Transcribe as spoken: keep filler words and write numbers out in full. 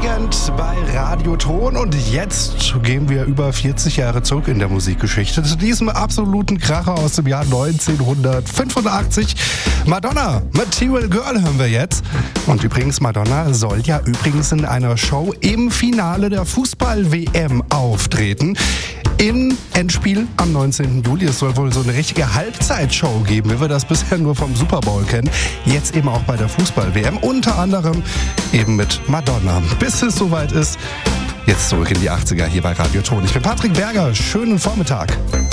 Weekend bei Radioton und jetzt gehen wir über vierzig Jahre zurück in der Musikgeschichte zu diesem absoluten Kracher aus dem Jahr neunzehnhundertfünfundachtzig. Madonna, Material Girl hören wir jetzt. Und übrigens, Madonna soll ja übrigens in einer Show im Finale der Fußball-W M auftreten. Im Endspiel am neunzehnten Juli. Es soll wohl so eine richtige Halbzeitshow geben, wie wir das bisher nur vom Super Bowl kennen. Jetzt eben auch bei der Fußball-W M, unter anderem eben mit Madonna. Bis es soweit ist, jetzt zurück in die achtziger hier bei Radioton. Ich bin Patrick Berger, schönen Vormittag.